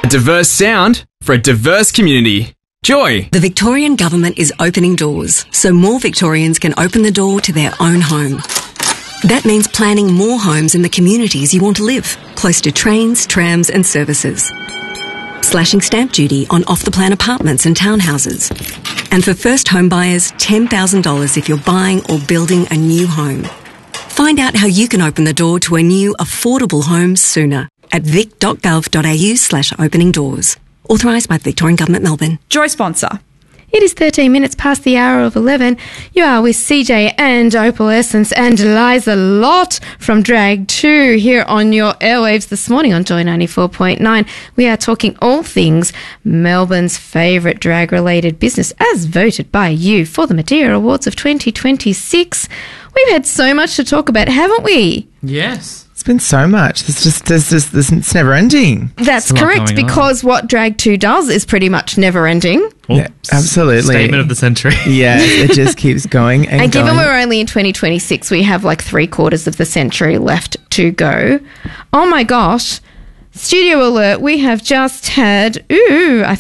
A diverse sound for a diverse community. Joy. The Victorian Government is opening doors so more Victorians can open the door to their own home. That means planning more homes in the communities you want to live, close to trains, trams and services. Slashing stamp duty on off-the-plan apartments and townhouses. And for first home buyers, $10,000 if you're buying or building a new home. Find out how you can open the door to a new, affordable home sooner at vic.gov.au/opening doors. Authorised by the Victorian Government, Melbourne. Joy sponsor. It is 13 minutes past the hour of 11. You are with CJ and Opal Essence and Liza Lott from Drag 2 here on your airwaves this morning on Joy 94.9. We are talking all things Melbourne's favourite drag-related business as voted by you for the Madeira Awards of 2026. We've had so much to talk about, haven't we? Yes. It's been so much. It's never ending. That's correct, because what Drag 2 does is pretty much never ending. Yeah, absolutely. Statement of the century. Yeah, it just keeps going and given going. we're only in 2026, we have like 3/4 of the century left to go. Oh my gosh. Studio alert, we have just had, I